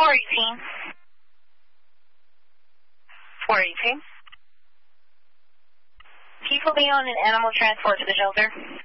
418. 418. Can you put me on an animal transport to the shelter?